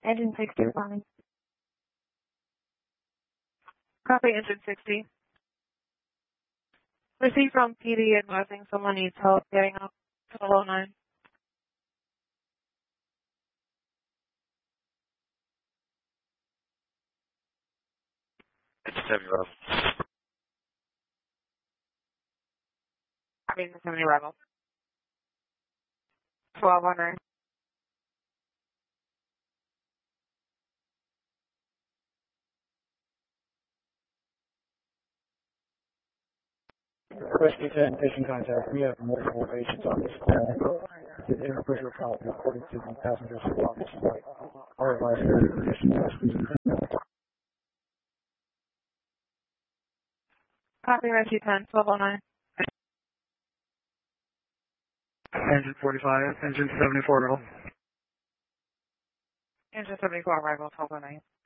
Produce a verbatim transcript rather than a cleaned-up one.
Engine sixty responding. Copy engine sixty. Received from P D advising someone needs help getting up to below nine. Engine seventy Rebel. Copy engine seventy Rebel. twelve oh nine. Rescue ten, patient contact. We have multiple patients on this call. The air pressure problem according to the passengers on this flight. Our advisory condition. Copy Rescue ten, twelve oh nine. Engine forty-five, engine seventy-four Rebel. Engine seventy-four arrival, twelve oh nine.